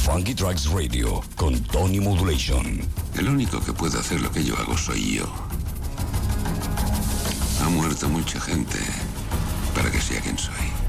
Funky Tracks Radio con Tony Modulation. El único que puede hacer lo que yo hago soy yo. Ha muerto mucha gente para que sea quien soy.